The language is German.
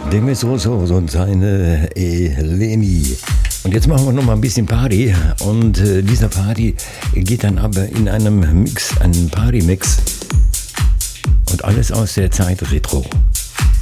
Demesoso und seine Eleni. Und jetzt machen wir noch mal ein bisschen Party. Und dieser Party geht dann aber in einem Mix, einem Party-Mix. Und alles aus der Zeit Retro.